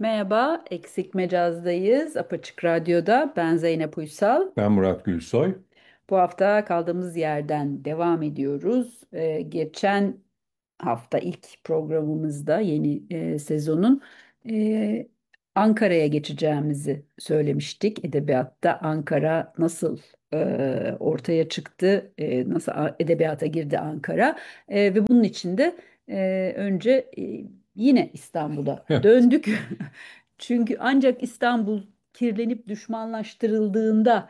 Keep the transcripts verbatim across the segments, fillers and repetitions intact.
Merhaba, Eksik Mecaz'dayız. Apaçık Radyo'da. Ben Zeynep Uysal. Ben Murat Gülsoy. Bu hafta kaldığımız yerden devam ediyoruz. Ee, geçen hafta ilk programımızda yeni e, sezonun e, Ankara'ya geçeceğimizi söylemiştik. Edebiyatta Ankara nasıl e, ortaya çıktı, e, nasıl a- edebiyata girdi Ankara. E, ve bunun için de e, önce e, yine İstanbul'a Evet. döndük. Çünkü ancak İstanbul kirlenip düşmanlaştırıldığında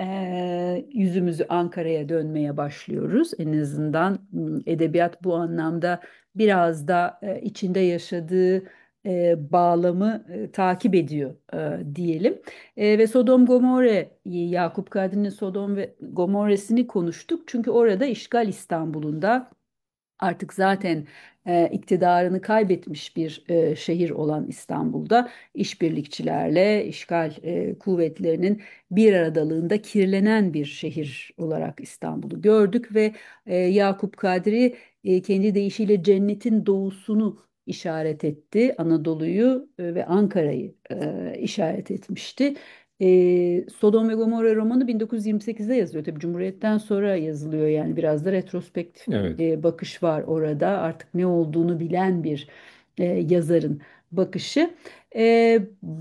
Eee, yüzümüzü Ankara'ya dönmeye başlıyoruz. En azından m, edebiyat bu anlamda biraz da e, içinde yaşadığı e, bağlamı e, takip ediyor e, diyelim. E, ve Sodom Gomorre, Yakup Kadri'nin Sodom ve Gomorre'sini konuştuk. Çünkü orada işgal İstanbul'unda artık zaten e, iktidarını kaybetmiş bir e, şehir olan İstanbul'da işbirlikçilerle işgal e, kuvvetlerinin bir aradalığında kirlenen bir şehir olarak İstanbul'u gördük ve e, Yakup Kadri e, kendi deyişiyle cennetin doğusunu işaret etti. Anadolu'yu e, ve Ankara'yı e, işaret etmişti. E, Sodom ve Gomorra romanı bin dokuz yüz yirmi sekizde yazıyor. Tabii Cumhuriyet'ten sonra yazılıyor, yani biraz da retrospektif Evet. e, bakış var orada. Artık ne olduğunu bilen bir e, yazarın bakışı. E,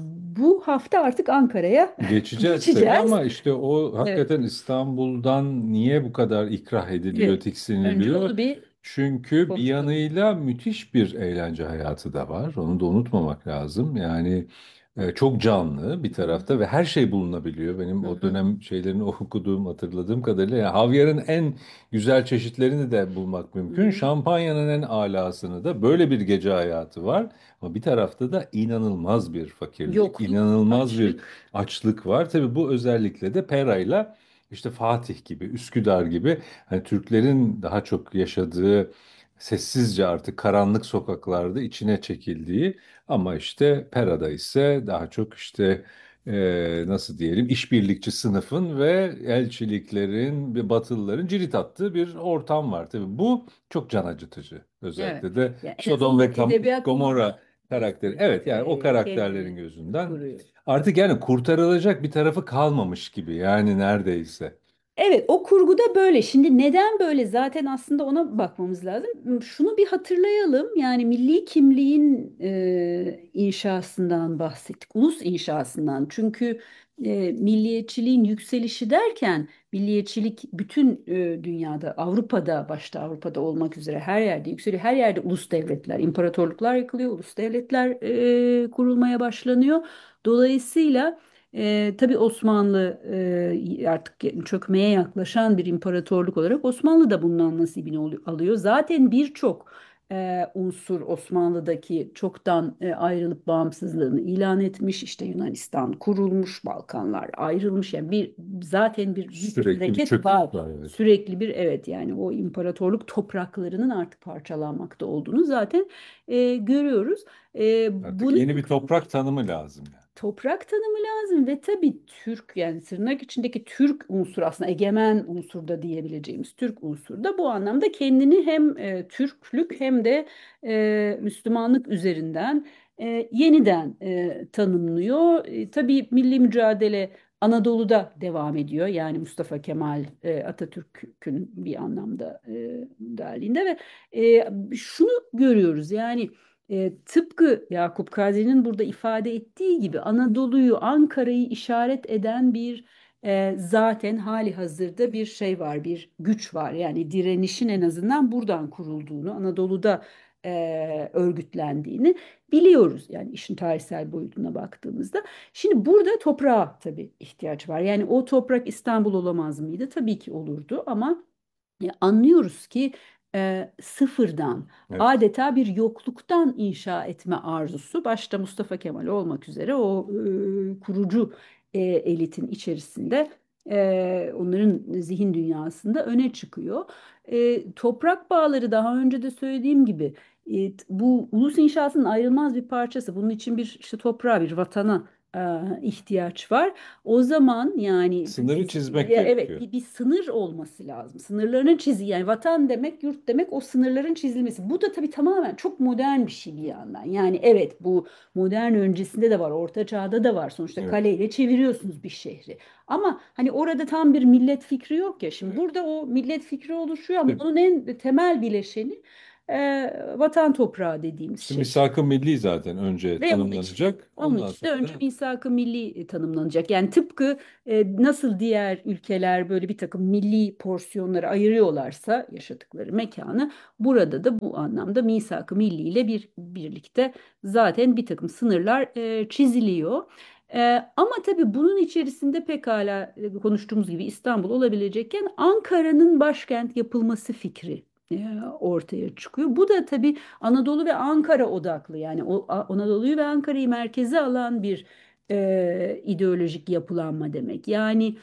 Bu hafta artık Ankara'ya Geçeceğiz tabii geçeceğiz. ama işte o Evet, hakikaten İstanbul'dan niye bu kadar ikrah ediliyor, evet. Önce tiksiniliyor? onu bir Çünkü bir konuşalım. yanıyla müthiş bir eğlence hayatı da var. Onu da unutmamak lazım. Yani e, çok canlı bir Hı hı, tarafta ve her şey bulunabiliyor. Benim hı o hı, dönem şeylerini okuduğum, hatırladığım kadarıyla yani havyarın en güzel çeşitlerini de bulmak hı mümkün. hı. Şampanyanın en alasını da böyle bir gece hayatı var. Ama bir tarafta da inanılmaz bir fakirlik, Yokluk, inanılmaz bir açlık. açlık var. Tabii bu özellikle de Pera'yla işte Fatih gibi, Üsküdar gibi hani Türklerin daha çok yaşadığı sessizce artık karanlık sokaklarda içine çekildiği ama işte Pera'da ise daha çok işte e, nasıl diyelim işbirlikçi sınıfın ve elçiliklerin ve Batılıların cirit attığı bir ortam var. Tabii bu çok can acıtıcı. Evet. Özellikle de Yani en Sodom azından ve Gam- edebiyat Gomorra nasıl karakteri. Evet yani o e, karakterlerin kendini gözünden kuruyor. artık yani kurtarılacak bir tarafı kalmamış gibi yani neredeyse. Evet, o kurguda böyle. Şimdi neden böyle? Zaten aslında ona bakmamız lazım. Şunu bir hatırlayalım. Yani milli kimliğin e, inşasından bahsettik. Ulus inşasından. Çünkü e, milliyetçiliğin yükselişi derken milliyetçilik bütün e, dünyada, Avrupa'da, başta Avrupa'da olmak üzere her yerde yükseliyor. Her yerde ulus devletler, imparatorluklar yıkılıyor, ulus devletler e, kurulmaya başlanıyor. Dolayısıyla e, tabii Osmanlı e, artık çökmeye yaklaşan bir imparatorluk olarak Osmanlı da bundan nasibini olu- alıyor. Zaten birçok e, unsur Osmanlı'daki çoktan e, ayrılıp bağımsızlığını ilan etmiş. İşte Yunanistan kurulmuş, Balkanlar ayrılmış. Yani bir zaten bir, bir Sürekli bir hareket var. çöküş var, evet. Sürekli bir, evet, yani o imparatorluk topraklarının artık parçalanmakta olduğunu zaten e, görüyoruz. E, Artık bunun yeni bir toprak tanımı lazım yani. toprak tanımı lazım ve tabii Türk, yani tırnak içindeki Türk unsuru, aslında egemen unsur da diyebileceğimiz Türk unsuru da bu anlamda kendini hem e, Türklük hem de e, Müslümanlık üzerinden e, yeniden e, tanımlıyor. E, tabii milli mücadele Anadolu'da devam ediyor. Yani Mustafa Kemal e, Atatürk'ün bir anlamda e, dahilinde ve e, şunu görüyoruz, yani e, tıpkı Yakup Kadri'nin burada ifade ettiği gibi Anadolu'yu, Ankara'yı işaret eden bir e, zaten hali hazırda bir şey var, bir güç var. Yani direnişin en azından buradan kurulduğunu, Anadolu'da e, örgütlendiğini biliyoruz. Yani işin tarihsel boyutuna baktığımızda. Şimdi burada toprağa tabii ihtiyaç var. Yani o toprak İstanbul olamaz mıydı? Tabii ki olurdu ama e, anlıyoruz ki e, sıfırdan, Evet. adeta bir yokluktan inşa etme arzusu, başta Mustafa Kemal olmak üzere o e, kurucu e, elitin içerisinde, e, onların zihin dünyasında öne çıkıyor. E, toprak bağları, daha önce de söylediğim gibi, e, t- bu ulus inşasının ayrılmaz bir parçası. Bunun için bir işte toprağa, bir vatana e, ihtiyaç var. O zaman yani Sınırı biz, çizmek ya evet, gerekiyor. bir, bir sınır olması lazım. Sınırlarının çizi, yani vatan demek, yurt demek, o sınırların çizilmesi. Bu da tabii tamamen çok modern bir şey bir yandan. Yani evet, bu modern öncesinde de var, orta çağda da var. Sonuçta Evet. kaleyle çeviriyorsunuz bir şehri. Ama hani orada tam bir millet fikri yok ya. Şimdi Evet. burada o millet fikri oluşuyor ama İşte, onun en temel bileşeni e, vatan toprağı dediğimiz işte şey. misak-ı milli zaten önce Ve onun için tanımlanacak. onun Ondan için de önce sonra misak-ı milli e, tanımlanacak. Yani tıpkı e, nasıl diğer ülkeler böyle bir takım milli porsiyonları ayırıyorlarsa yaşadıkları mekanı, burada da bu anlamda misak-ı milli ile bir birlikte zaten bir takım sınırlar e, çiziliyor. E, ama tabii bunun içerisinde pekala e, konuştuğumuz gibi İstanbul olabilecekken Ankara'nın başkent yapılması fikri e, ortaya çıkıyor. Bu da tabii Anadolu ve Ankara odaklı, yani o A- Anadolu'yu ve Ankara'yı merkeze alan bir e, ideolojik yapılanma demek. Yani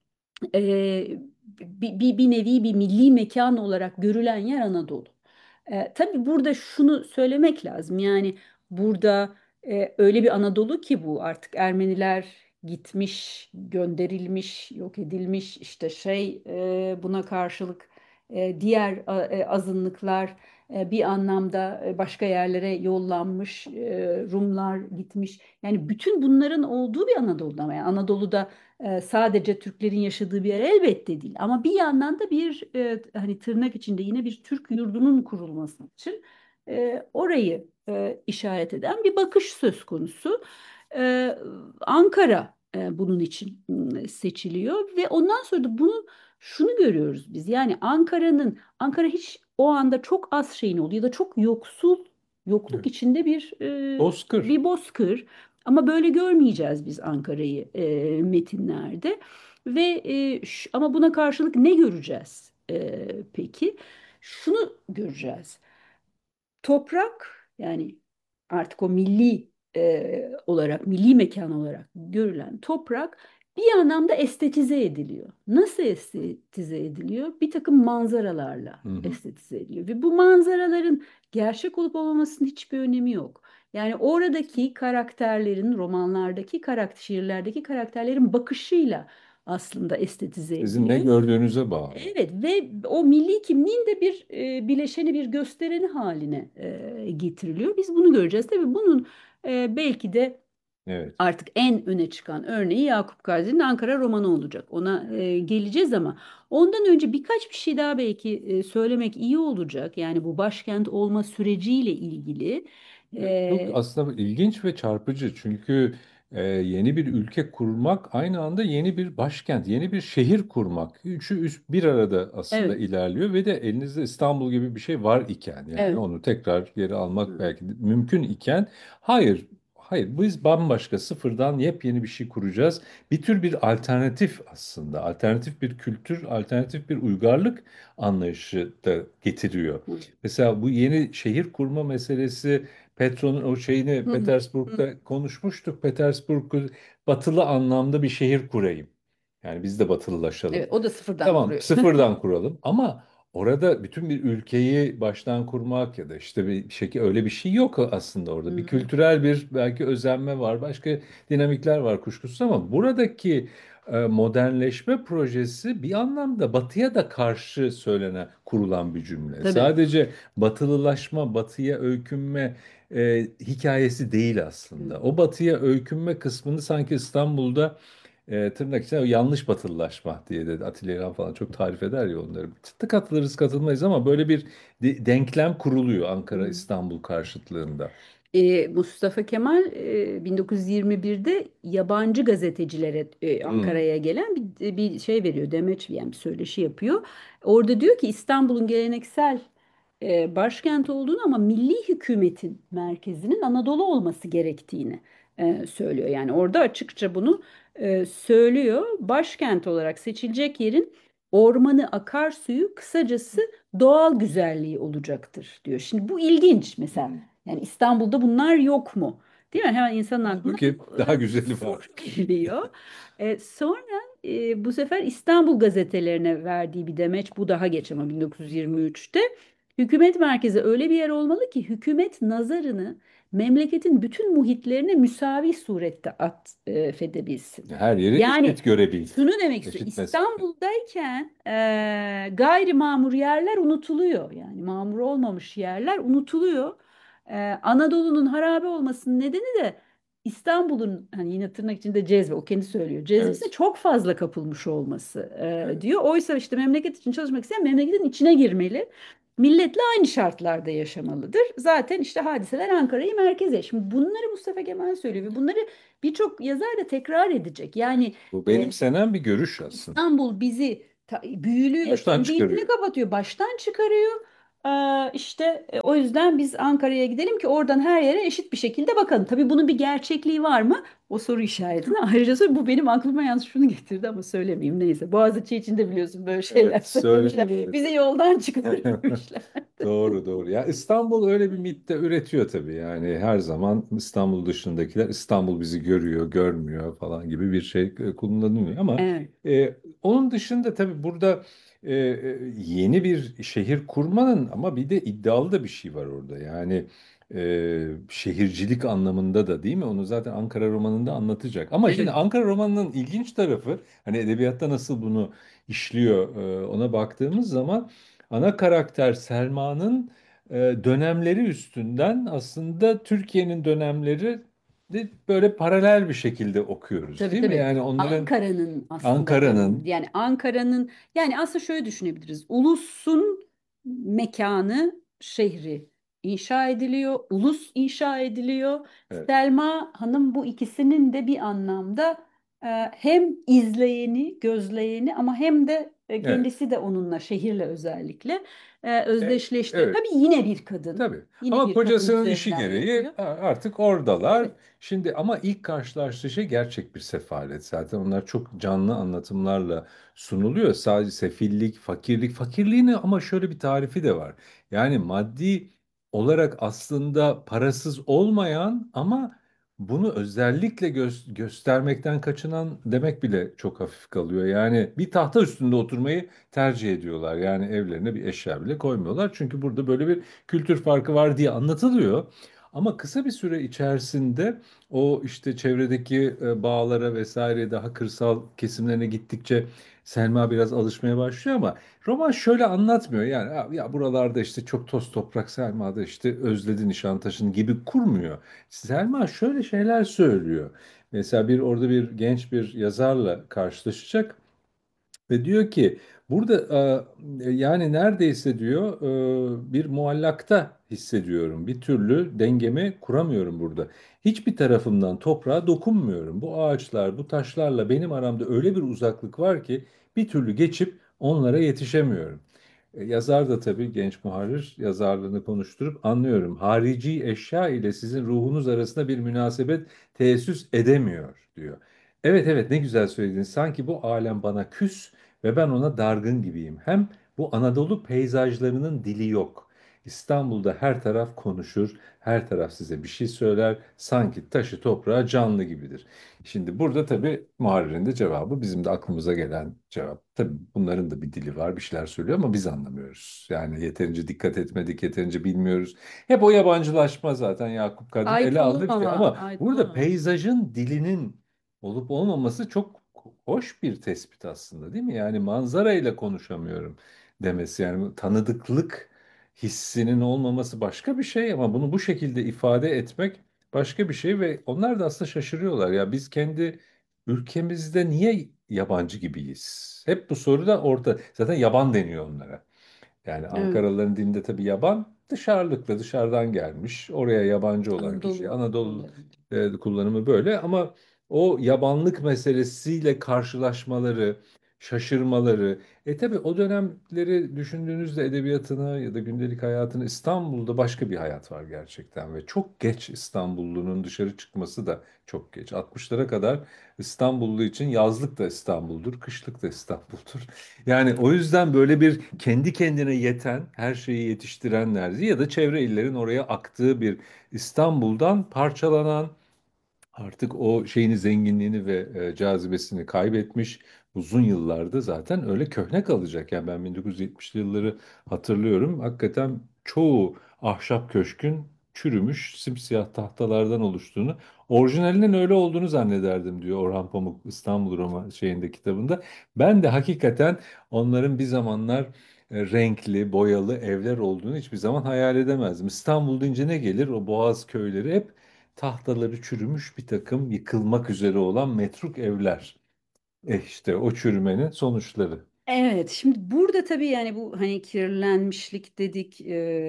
e, bir, bir, bir nevi bir milli mekan olarak görülen yer Anadolu. E, tabii burada şunu söylemek lazım. Yani burada e, öyle bir Anadolu ki bu artık Ermeniler gitmiş, gönderilmiş, yok edilmiş, işte şey e, buna karşılık e, diğer a- e, azınlıklar e, bir anlamda e, başka yerlere yollanmış, e, Rumlar gitmiş. Yani bütün bunların olduğu bir Anadolu'da. Yani Anadolu'da e, sadece Türklerin yaşadığı bir yer elbette değil. Ama bir yandan da bir e, hani tırnak içinde yine bir Türk yurdunun kurulması için e, orayı e, işaret eden bir bakış söz konusu. E, Ankara e, bunun için m, seçiliyor ve ondan sonra da bunu şunu görüyoruz biz. Yani Ankara'nın Ankara hiç o anda çok az şeyin olduğu ya da çok yoksul, yokluk evet. içinde bir e, Bozkır. bir bozkır. Ama böyle görmeyeceğiz biz Ankara'yı e, metinlerde. Ve e, ş- ama buna karşılık ne göreceğiz e, peki? Şunu göreceğiz. Toprak, yani artık o milli e, olarak, milli mekan olarak görülen toprak bir anlamda estetize ediliyor. Nasıl estetize ediliyor? Bir takım manzaralarla Hı hı. estetize ediliyor. Ve bu manzaraların gerçek olup olmamasının hiçbir önemi yok. Yani oradaki karakterlerin, romanlardaki karakter, şiirlerdeki karakterlerin bakışıyla aslında estetize Sizin ne ediliyor. gördüğünüze bağlı. Evet, ve o milli kimliğin de bir e, bileşeni, bir göstereni haline e, getiriliyor. Biz bunu göreceğiz. Tabii bunun e, belki de Evet. artık en öne çıkan örneği Yakup Kadri'nin Ankara romanı olacak. Ona e, geleceğiz ama ondan önce birkaç bir şey daha belki e, söylemek iyi olacak. Yani bu başkent olma süreciyle ilgili. Evet, çok E, aslında ilginç ve çarpıcı çünkü e, yeni bir ülke kurmak aynı anda yeni bir başkent, yeni bir şehir kurmak. Üçü üst bir arada aslında evet, ilerliyor ve de elinizde İstanbul gibi bir şey var iken yani evet. onu tekrar geri almak Hı. belki de mümkün iken hayır, hayır biz bambaşka sıfırdan yepyeni bir şey kuracağız. Bir tür bir alternatif aslında, alternatif bir kültür, alternatif bir uygarlık anlayışı da getiriyor. Hı. Mesela bu yeni şehir kurma meselesi Petro'nun o şeyini Hı hı. Hı. Petersburg'da konuşmuştuk. Petersburg'u batılı anlamda bir şehir kurayım. Yani biz de batılılaşalım. Evet, o da sıfırdan Tamam, kuruyor. sıfırdan kuralım ama orada bütün bir ülkeyi baştan kurmak ya da işte bir şekil öyle bir şey yok aslında Hı orada. Bir hı. kültürel bir belki özenme var, başka dinamikler var kuşkusuz ama buradaki e, modernleşme projesi bir anlamda batıya da karşı söylenen, kurulan bir cümle. Tabii. Sadece batılılaşma, batıya öykünme e, hikayesi değil Hı aslında. hı. O batıya öykünme kısmını sanki İstanbul'da e, tırnak içinde yanlış batılılaşma diye de Atilla İlhan falan çok tarif eder ya onları. Tık katılırız katılmayız ama böyle bir de- denklem kuruluyor Ankara Hı. İstanbul karşıtlığında. E, Mustafa Kemal e, bin dokuz yüz yirmi birde yabancı gazetecilere e, Hmm. Ankara'ya gelen bir, bir şey veriyor, demeç, yani bir söyleşi yapıyor. Orada diyor ki İstanbul'un geleneksel e, başkent olduğunu ama milli hükümetin merkezinin Anadolu olması gerektiğini e, söylüyor. Yani orada açıkça bunu e, söylüyor. Başkent olarak seçilecek yerin ormanı, akarsuyu, kısacası doğal güzelliği olacaktır diyor. Şimdi bu ilginç mesela. Yani İstanbul'da bunlar yok mu? Değil mi? Hemen insanın aklına Halbuki daha e, güzeli soru var. geliyor. E, sonra e, bu sefer İstanbul gazetelerine verdiği bir demeç, bu daha geç ama bin dokuz yüz yirmi üçte hükümet merkezi öyle bir yer olmalı ki hükümet nazarını memleketin bütün muhitlerine müsavi surette atfedebilsin. Her yeri Yani eşit görebil. şunu demek istiyor. Eşit mesafede. İstanbul'dayken e, gayri mamur yerler unutuluyor. Yani mamur olmamış yerler unutuluyor. E, Anadolu'nun harabe olmasının nedeni de İstanbul'un, hani yine tırnak içinde cezbe, o kendi söylüyor, cezbesine Evet. çok fazla kapılmış olması e, Evet. diyor. Oysa işte memleket için çalışmak isteyen memleketin içine girmeli. Milletle aynı şartlarda yaşamalıdır. Zaten işte hadiseler Ankara'yı merkeze. Şimdi bunları Mustafa Kemal söylüyor ve bunları birçok yazar da tekrar edecek. Yani Bu e, benimsenen bir görüş aslında. İstanbul bizi ta- büyülüğüyle Baştan kendi içine çıkarıyor. kapatıyor, baştan çıkarıyor. Ee, işte e, o yüzden biz Ankara'ya gidelim ki oradan her yere eşit bir şekilde bakalım. Tabii bunun bir gerçekliği var mı? O soru işaretini ayrıca sor- bu benim aklıma yalnız şunu getirdi ama söylemeyeyim, neyse. Boğaziçi için de biliyorsun böyle şeyler Evet, söyle. söylemişler. Bizi yoldan çıkarmışlar. Doğru doğru. Ya İstanbul öyle bir mit de üretiyor tabii. Yani her zaman İstanbul dışındakiler İstanbul bizi görüyor, görmüyor falan gibi bir şey e, kullanılıyor. Ama Evet, e, onun dışında tabii burada e, e, yeni bir şehir kurmanın ama bir de iddialı da bir şey var orada. Yani e, şehircilik anlamında da, değil mi? Onu zaten Ankara romanında anlatacak. Ama şimdi evet. Ankara romanının ilginç tarafı, hani edebiyatta nasıl bunu işliyor e, ona baktığımız zaman ana karakter Selma'nın e, dönemleri üstünden aslında Türkiye'nin dönemleri de böyle paralel bir şekilde okuyoruz, Tabii değil mi? tabii. Yani onların Ankara'nın aslında dönem, Ankara'nın, yani Ankara'nın, yani aslında şöyle düşünebiliriz. Ulusun mekanı, şehri inşa ediliyor. Ulus inşa ediliyor. evet, Selma Hanım bu ikisinin de bir anlamda e, hem izleyeni, gözleyeni ama hem de e, evet, kendisi de onunla, şehirle özellikle e, e, özdeşleştiriyor. evet. Tabii yine bir kadın. Tabii. Yine Ama bir kadın kocasının işi üzerinden gereği yapıyor. a- artık oradalar. Evet. Şimdi ama ilk karşılaştığı şey gerçek bir sefalet. Zaten onlar çok canlı anlatımlarla sunuluyor. Sadece sefillik, fakirlik. Fakirliğini ama şöyle bir tarifi de var. Yani maddi olarak aslında parasız olmayan ama bunu özellikle gö- göstermekten kaçınan demek bile çok hafif kalıyor. Yani bir tahta üstünde oturmayı tercih ediyorlar. Yani evlerine bir eşya bile koymuyorlar. Çünkü burada böyle bir kültür farkı var diye anlatılıyor. Ama kısa bir süre içerisinde o işte çevredeki e, bağlara vesaire daha kırsal kesimlerine gittikçe Selma biraz alışmaya başlıyor ama roman şöyle anlatmıyor. Yani "Ya ya buralarda işte çok toz toprak, Selma da işte özledi Nişantaşı'nı" gibi kurmuyor. Selma şöyle şeyler söylüyor. Mesela bir orada bir genç bir yazarla karşılaşacak. Ve diyor ki burada e, yani neredeyse diyor e, bir muallakta hissediyorum. Bir türlü dengemi kuramıyorum burada. Hiçbir tarafımdan toprağa dokunmuyorum. Bu ağaçlar, bu taşlarla benim aramda öyle bir uzaklık var ki bir türlü geçip onlara yetişemiyorum. E, Yazar da tabii genç muharrir yazarlığını konuşturup anlıyorum. Harici eşya ile sizin ruhunuz arasında bir münasebet teessüs edemiyor diyor. Evet evet, ne güzel söyledin. Sanki bu alem bana küs ve ben ona dargın gibiyim. Hem bu Anadolu peyzajlarının dili yok. İstanbul'da her taraf konuşur, her taraf size bir şey söyler. Sanki taşı toprağı canlı gibidir. Şimdi burada tabii muharririn de cevabı bizim de aklımıza gelen cevap. Tabii bunların da bir dili var, bir şeyler söylüyor ama biz anlamıyoruz. Yani yeterince dikkat etmedik, yeterince bilmiyoruz. Hep o yabancılaşma zaten Yakup Kadri ele Ait aldıkça, olamama, ama ait burada olamama. peyzajın dilinin olup olmaması çok hoş bir tespit aslında, değil mi? Yani manzarayla konuşamıyorum demesi, yani tanıdıklık hissinin olmaması başka bir şey ama bunu bu şekilde ifade etmek başka bir şey ve onlar da aslında şaşırıyorlar. Ya biz kendi ülkemizde niye yabancı gibiyiz? Hep bu soru da orada. Zaten yaban deniyor onlara. Yani Evet. Ankaralıların dilinde tabii yaban dışarılıkla, dışarıdan gelmiş, oraya yabancı olan kişi. Anadolu Anadolu kullanımı. e, kullanımı böyle ama o yabanlık meselesiyle karşılaşmaları, şaşırmaları. E tabii o dönemleri düşündüğünüzde edebiyatını ya da gündelik hayatını, İstanbul'da başka bir hayat var gerçekten ve çok geç İstanbullunun dışarı çıkması da çok geç. altmışlara kadar İstanbullu için yazlık da İstanbul'dur, kışlık da İstanbul'dur. Yani o yüzden böyle bir kendi kendine yeten, her şeyi yetiştirenler ya da çevre illerin oraya aktığı bir İstanbul'dan parçalanan, artık o şeyini, zenginliğini ve e, cazibesini kaybetmiş, uzun yıllarda zaten öyle köhne kalacak. Yani ben bin dokuz yüz yetmişli yılları hatırlıyorum. Hakikaten çoğu ahşap köşkün çürümüş simsiyah tahtalardan oluştuğunu, orijinalinin öyle olduğunu zannederdim diyor Orhan Pamuk İstanbul Roma şeyinde kitabında. Ben de hakikaten onların bir zamanlar e, renkli, boyalı evler olduğunu hiçbir zaman hayal edemezdim. İstanbul deyince ne gelir? O Boğaz köyleri hep tahtaları çürümüş bir takım yıkılmak üzere olan metruk evler. E işte o çürümenin sonuçları. Evet, şimdi burada tabii yani bu hani kirlenmişlik dedik,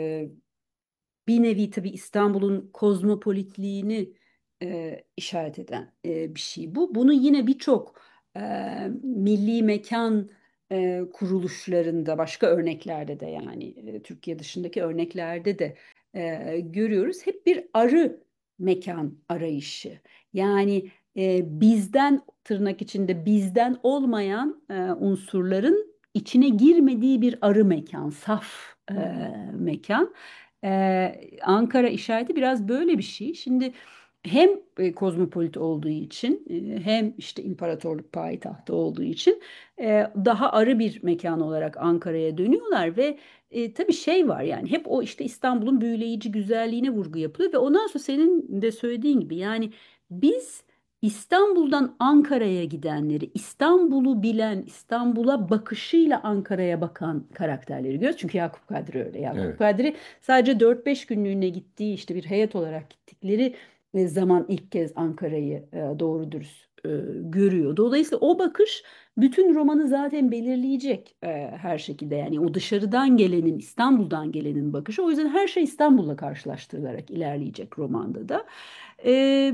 bir nevi tabii İstanbul'un kozmopolitliğini e, işaret eden e, bir şey bu. Bunu yine birçok e, milli mekan e, kuruluşlarında, başka örneklerde de yani e, Türkiye dışındaki örneklerde de e, görüyoruz. Hep bir arı mekan arayışı. Yani e, bizden, tırnak içinde bizden olmayan e, unsurların içine girmediği bir arı mekan, saf e, mekan. Ee, Ankara işareti biraz böyle bir şey. Şimdi hem e, kozmopolit olduğu için e, hem işte imparatorluk payitahtı olduğu için e, daha arı bir mekan olarak Ankara'ya dönüyorlar ve e, tabii şey var yani hep o işte İstanbul'un büyüleyici güzelliğine vurgu yapılıyor ve ondan sonra senin de söylediğin gibi yani biz İstanbul'dan Ankara'ya gidenleri, İstanbul'u bilen, İstanbul'a bakışıyla Ankara'ya bakan karakterleri görüyoruz. Çünkü Yakup Kadri öyle. Yakup Evet, Kadri sadece dört beş günlüğüne gittiği işte bir heyet olarak gittikleri e, zaman ilk kez Ankara'yı e, doğru dürüst e, görüyor. Dolayısıyla o bakış bütün romanı zaten belirleyecek e, her şekilde. Yani o dışarıdan gelenin, İstanbul'dan gelenin bakışı. O yüzden her şey İstanbul'la karşılaştırılarak ilerleyecek romanda da. E,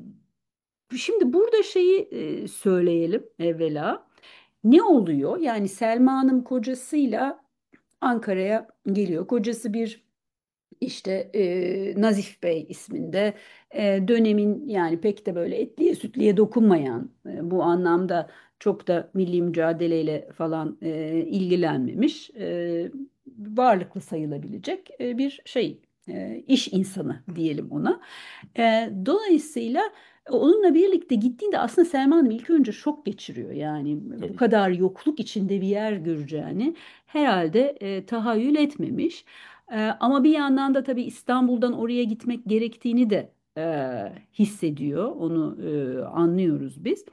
Şimdi burada şeyi e, söyleyelim evvela. Ne oluyor? Yani Selma Hanım kocasıyla Ankara'ya geliyor. Kocası bir işte e, Nazif Bey isminde e, dönemin yani pek de böyle etliye sütliye dokunmayan e, bu anlamda çok da milli mücadeleyle falan e, ilgilenmemiş e, varlıklı sayılabilecek e, bir şey e, iş insanı diyelim ona. E, dolayısıyla onunla birlikte gittiğinde aslında Selma Hanım ilk önce şok geçiriyor. Yani bu tabii. kadar yokluk içinde bir yer göreceğini herhalde e, tahayyül etmemiş. Ee, ama bir yandan da tabii İstanbul'dan oraya gitmek gerektiğini de e, hissediyor. Onu e, anlıyoruz biz.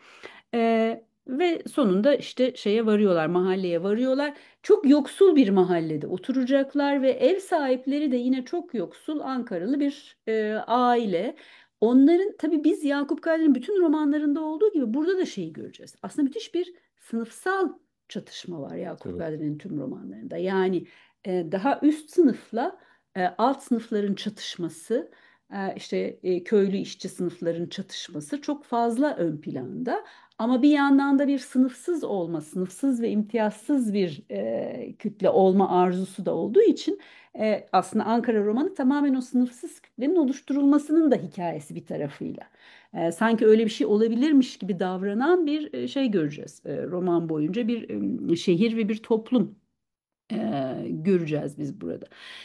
Ee, ve sonunda işte şeye varıyorlar, mahalleye varıyorlar. Çok yoksul bir mahallede oturacaklar ve ev sahipleri de yine çok yoksul Ankaralı bir e, aile. Onların tabii biz Yakup Kadri'nin bütün romanlarında olduğu gibi burada da şeyi göreceğiz. Aslında müthiş bir sınıfsal çatışma var Yakup Tabii. Kadri'nin tüm romanlarında. Yani e, daha üst sınıfla e, alt sınıfların çatışması, e, işte e, köylü işçi sınıfların çatışması çok fazla ön planda. Ama bir yandan da bir sınıfsız olma, sınıfsız ve imtiyazsız bir e, kütle olma arzusu da olduğu için e, aslında Ankara romanı tamamen o sınıfsız kütlenin oluşturulmasının da hikayesi bir tarafıyla. E, sanki öyle bir şey olabilirmiş gibi davranan bir e, şey göreceğiz. E, roman boyunca bir e, şehir ve bir toplum e, göreceğiz biz burada.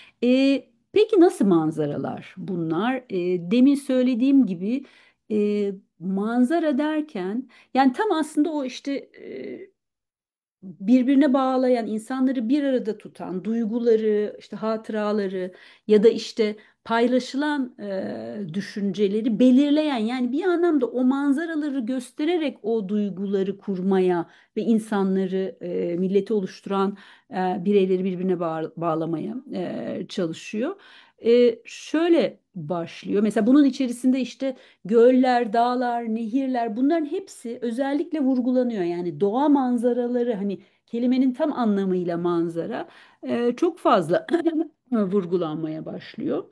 E, peki nasıl manzaralar bunlar? E, demin söylediğim gibi e, manzara derken yani tam aslında o işte e, birbirine bağlayan, insanları bir arada tutan duyguları, işte hatıraları ya da işte paylaşılan e, düşünceleri belirleyen yani bir anlamda o manzaraları göstererek o duyguları kurmaya ve insanları, e, milleti oluşturan e, bireyleri birbirine bağ- bağlamaya e, çalışıyor. E, şöyle başlıyor. Mesela bunun içerisinde işte göller, dağlar, nehirler bunların hepsi özellikle vurgulanıyor. Yani doğa manzaraları hani kelimenin tam anlamıyla manzara e, çok fazla vurgulanmaya başlıyor.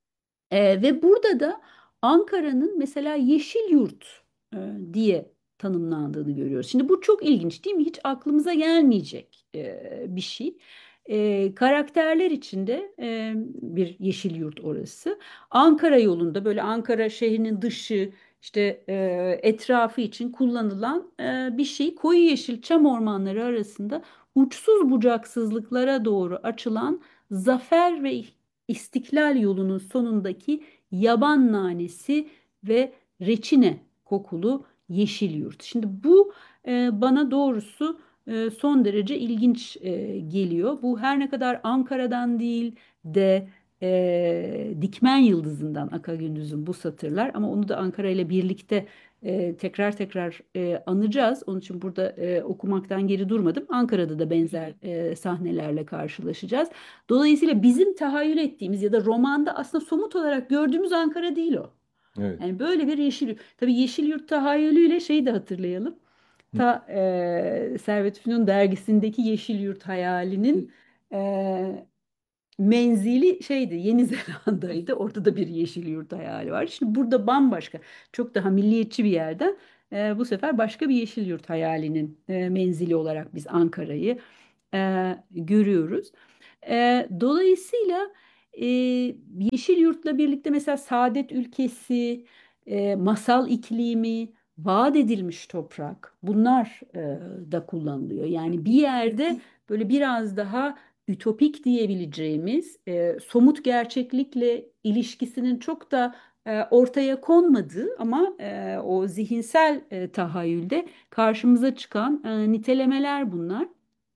E, ve burada da Ankara'nın mesela Yeşil Yurt e, diye tanımlandığını görüyoruz. Şimdi bu çok ilginç değil mi? Hiç aklımıza gelmeyecek e, bir şey. E, karakterler içinde e, bir yeşil yurt orası. Ankara yolunda böyle Ankara şehrinin dışı işte e, etrafı için kullanılan e, bir şey. Koyu yeşil çam ormanları arasında uçsuz bucaksızlıklara doğru açılan zafer ve İstiklal yolunun sonundaki yaban nanesi ve reçine kokulu yeşil yurt. Şimdi bu e, bana doğrusu e, son derece ilginç e, geliyor. Bu her ne kadar Ankara'dan değil de e, Dikmen Yıldızı'ndan Aka Gündüz'ün bu satırlar, ama onu da Ankara ile birlikte e, tekrar tekrar e, anacağız. Onun için burada e, okumaktan geri durmadım. Ankara'da da benzer e, sahnelerle karşılaşacağız. Dolayısıyla bizim tahayyül ettiğimiz ya da romanda aslında somut olarak gördüğümüz Ankara değil o. Evet. Yani böyle bir yeşil, tabii yeşil yurt tahayyülüyle şeyi de hatırlayalım. Hı. Ta e, Servet Fünun dergisindeki Yeşil Yurt hayalinin e, menzili şeydi, Yeni Zelanda'ydı. Orada da bir yeşil yurt hayali var. Şimdi burada bambaşka, çok daha milliyetçi bir yerden e, bu sefer başka bir yeşil yurt hayalinin e, menzili olarak biz Ankara'yı e, görüyoruz. E, dolayısıyla e, yeşil yurtla birlikte mesela saadet ülkesi, e, masal iklimi, vaat edilmiş toprak, bunlar e, da kullanılıyor. Yani bir yerde böyle biraz daha ütopik diyebileceğimiz e, somut gerçeklikle ilişkisinin çok da e, ortaya konmadığı ama e, o zihinsel e, tahayyülde karşımıza çıkan e, nitelemeler bunlar.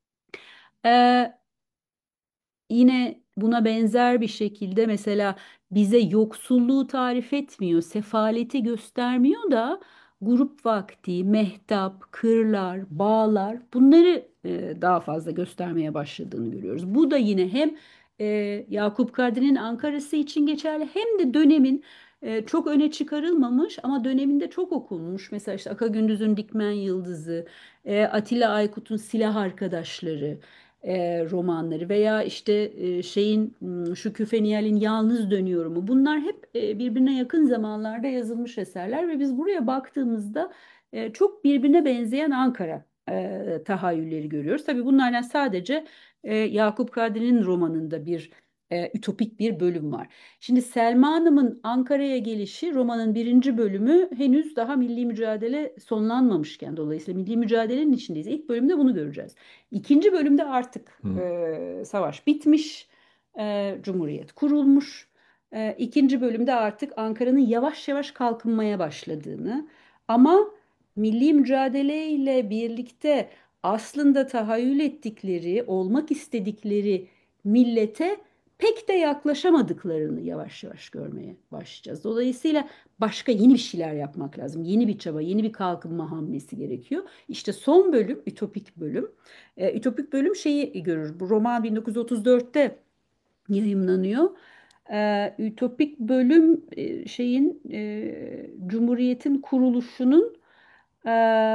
E, Yine buna benzer bir şekilde mesela bize yoksulluğu tarif etmiyor, sefaleti göstermiyor da grup vakti, mehtap, kırlar, bağlar, bunları e, daha fazla göstermeye başladığını görüyoruz. Bu da yine hem e, Yakup Kadri'nin Ankara'sı için geçerli, hem de dönemin e, çok öne çıkarılmamış ama döneminde çok okunmuş. Mesela işte Aka Gündüz'ün Dikmen Yıldızı, e, Atilla Aykut'un Silah Arkadaşları e, romanları veya işte e, şeyin m, Şükrü Niyal'in Yalnız Dönüyorumu, bunlar hep e, birbirine yakın zamanlarda yazılmış eserler ve biz buraya baktığımızda e, çok birbirine benzeyen Ankara e, tahayyülleri görüyoruz. Tabii bunlardan sadece e, Yakup Kadri'nin romanında bir e, ütopik bir bölüm var. Şimdi Selma Hanım'ın Ankara'ya gelişi, romanın birinci bölümü henüz daha milli mücadele sonlanmamışken, dolayısıyla milli mücadelenin içindeyiz. İlk bölümde bunu göreceğiz. İkinci bölümde artık Hı. e, savaş bitmiş, e, Cumhuriyet kurulmuş. E, ikinci bölümde artık Ankara'nın yavaş yavaş kalkınmaya başladığını, ama milli mücadeleyle birlikte aslında tahayyül ettikleri, olmak istedikleri millete pek de yaklaşamadıklarını yavaş yavaş görmeye başlayacağız. Dolayısıyla başka yeni bir şeyler yapmak lazım. Yeni bir çaba, yeni bir kalkınma hamlesi gerekiyor. İşte son bölüm, ütopik bölüm. E, ütopik bölüm şeyi görür. Bu roman bin dokuz yüz otuz dörtte yayımlanıyor. E, ütopik bölüm e, şeyin e, Cumhuriyet'in kuruluşunun e,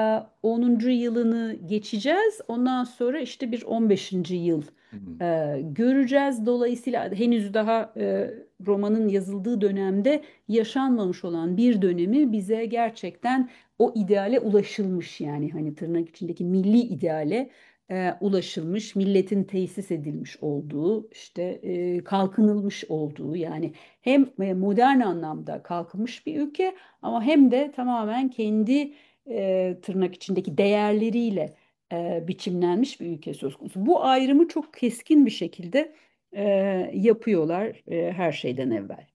onuncu yılını geçeceğiz. Ondan sonra işte bir on beşinci yıl Hı. e, göreceğiz. Dolayısıyla henüz daha e, romanın yazıldığı dönemde yaşanmamış olan bir dönemi bize gerçekten o ideale ulaşılmış, yani hani tırnak içindeki milli ideale e, ulaşılmış, milletin tesis edilmiş olduğu, işte e, kalkınılmış olduğu, yani hem e, modern anlamda kalkınmış bir ülke ama hem de tamamen kendi e, tırnak içindeki değerleriyle e, biçimlenmiş bir ülke söz konusu. Bu ayrımı çok keskin bir şekilde e, yapıyorlar e, her şeyden evvel.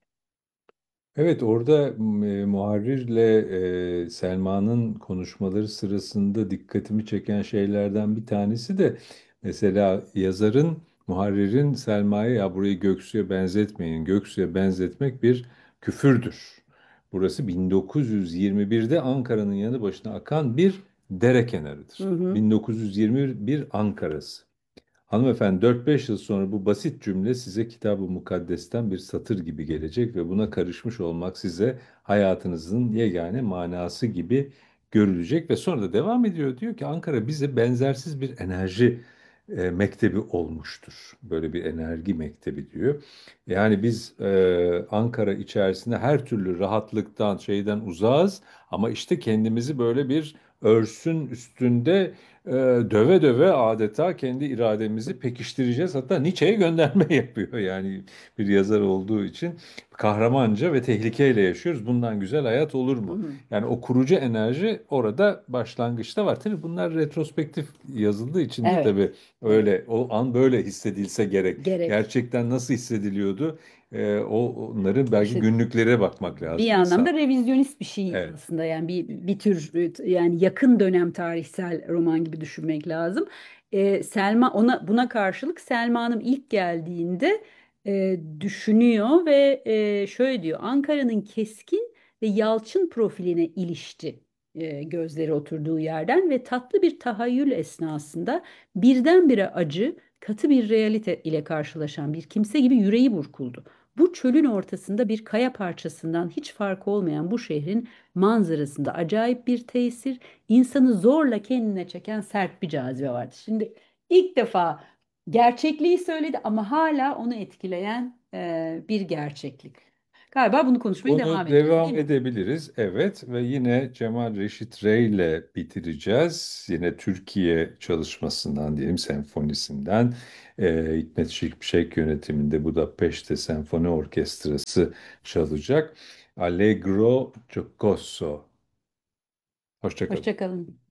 Evet, orada e, muharrirle e, Selma'nın konuşmaları sırasında dikkatimi çeken şeylerden bir tanesi de mesela yazarın, muharririn Selma'ya ya burayı Göksu'ya benzetmeyin. Göksu'ya benzetmek bir küfürdür. Burası bin dokuz yüz yirmi birde Ankara'nın yanı başına akan bir dere Hı kenarıdır. hı. bin dokuz yüz yirmi bir Ankara'sı. Hanımefendi, dört beş yıl sonra bu basit cümle size Kitab-ı Mukaddes'ten bir satır gibi gelecek ve buna karışmış olmak size hayatınızın yegane manası gibi görülecek ve sonra da devam ediyor, diyor ki Ankara bize benzersiz bir enerji e, mektebi olmuştur. Böyle bir enerji mektebi diyor. Yani biz e, Ankara içerisinde her türlü rahatlıktan, şeyden uzağız ama işte kendimizi böyle bir örsün üstünde e, döve döve adeta kendi irademizi pekiştireceğiz. Hatta Nietzsche'ye gönderme yapıyor yani bir yazar olduğu için. Kahramanca ve tehlikeyle yaşıyoruz. Bundan güzel hayat olur Hı mu? hı. Yani o kurucu enerji orada başlangıçta var. Tabii bunlar retrospektif yazıldığı için de Evet, tabii evet. öyle o an böyle hissedilse gerek. Gerek. Gerçekten nasıl hissediliyordu? E, o onların belki İşte günlüklere bakmak bir lazım anlamda hesap. revizyonist bir şey Evet. aslında, yani bir bir tür e, yani yakın dönem tarihsel roman gibi düşünmek lazım. Ee, Selma ona buna karşılık Selma Hanım ilk geldiğinde e, düşünüyor ve e, şöyle diyor: Ankara'nın keskin ve yalçın profiline ilişti e, gözleri oturduğu yerden ve tatlı bir tahayyül esnasında birdenbire acı, katı bir realite ile karşılaşan bir kimse gibi yüreği burkuldu. Bu çölün ortasında bir kaya parçasından hiç farkı olmayan bu şehrin manzarasında acayip bir tesir, insanı zorla kendine çeken sert bir cazibe vardı. Şimdi ilk defa gerçekliği söyledi ama hala onu etkileyen e, bir gerçeklik. Galiba bunu konuşmaya devam Bunu edeceğiz, değil devam mi? edebiliriz. Evet ve yine Cemal Reşit Rey ile bitireceğiz. Yine Türkiye çalışmasından diyelim senfonisinden e, Hikmet Şimşek yönetiminde Budapeşte Senfoni Orkestrası çalacak. Allegro Giocoso. Hoşça kalın. Hoşça kalın.